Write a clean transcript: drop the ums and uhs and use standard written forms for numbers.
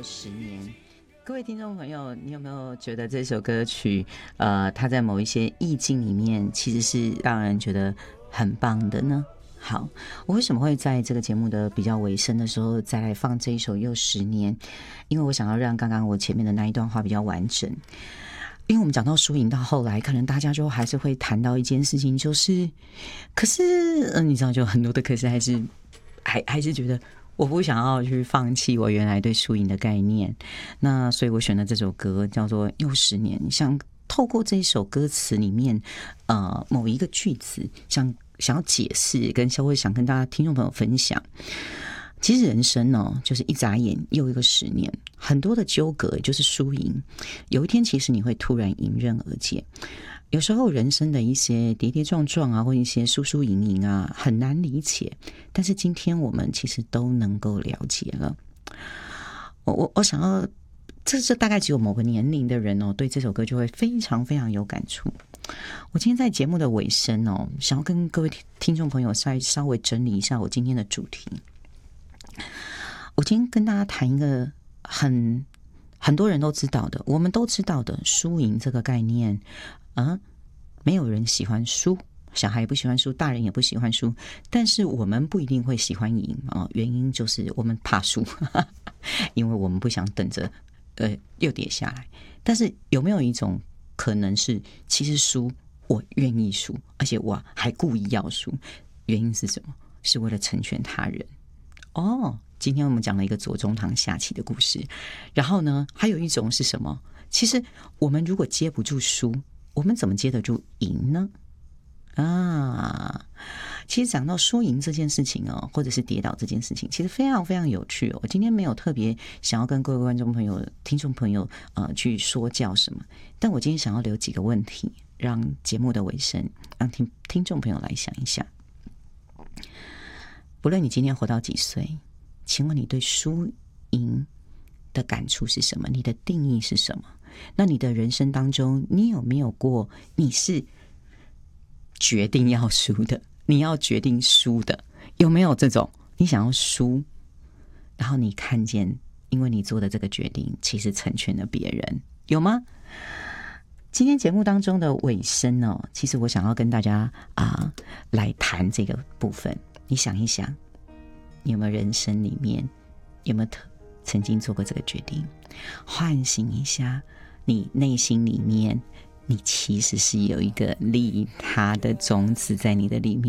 10年。各位听众朋友，你有没有觉得这首歌曲它在某一些意境里面其实是让人觉得很棒的呢？好，我为什么会在这个节目的比较尾声的时候再来放这一首又10年？因为我想要让刚刚我前面的那一段话比较完整。因为我们讲到输赢到后来，可能大家就还是会谈到一件事情，就是可是你知道，就很多的可是还是觉得我不想要去放弃我原来对输赢的概念。那所以我选的这首歌叫做又10年，想透过这一首歌词里面某一个句子想要解释，跟想跟大家听众朋友分享。其实人生呢，就是一眨眼又一个10年，很多的纠葛就是输赢。有一天，其实你会突然迎刃而解。有时候人生的一些跌跌撞撞啊，或一些输输赢赢啊，很难理解。但是今天我们其实都能够了解了。我想要，这大概只有某个年龄的人对这首歌就会非常非常有感触。我今天在节目的尾声想要跟各位听众朋友稍微整理一下我今天的主题。我今天跟大家谈一个很多人都知道的，我们都知道的输赢这个概念没有人喜欢输，小孩也不喜欢输，大人也不喜欢输，但是我们不一定会喜欢赢原因就是我们怕输因为我们不想等着又跌下来。但是有没有一种可能是，其实输我愿意输，而且我还故意要输，原因是什么？是为了成全他人。今天我们讲了一个左宗棠下棋的故事，然后呢，还有一种是什么？其实我们如果接不住输，我们怎么接得住赢呢？其实讲到输赢这件事情或者是跌倒这件事情，其实非常非常有趣我今天没有特别想要跟各位观众朋友、听众朋友去说教什么，但我今天想要留几个问题，让节目的尾声，让听众朋友来想一想。不论你今天活到几岁，请问你对输赢的感触是什么？你的定义是什么？那你的人生当中，你有没有过你是决定要输的，你要决定输的？有没有这种你想要输，然后你看见因为你做的这个决定其实成全了别人，有吗？今天节目当中的尾声其实我想要跟大家来谈这个部分。你想一想，你有没有人生里面有没有曾经做过这个决定？唤醒一下你内心里面，你其实是有一个利他的种子在你的里面。